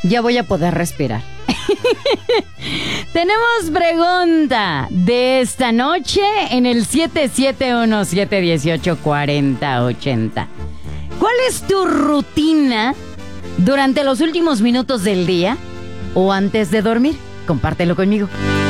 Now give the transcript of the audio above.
ya voy a poder respirar. Tenemos pregunta de esta noche en el 7717184080. ¿Cuál es tu rutina durante los últimos minutos del día o antes de dormir? Compártelo conmigo.